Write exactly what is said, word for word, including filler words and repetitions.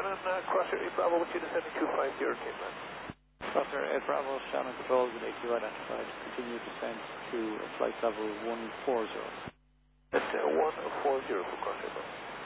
Shannon, uh, Crosshair eight Bravo, with you to seven two five zero, Cape Crosshair eight Bravo, Shannon Control, with A Q identified. Continue descent to flight level one four zero. That's uh, one four zero for Crosshair Bravo.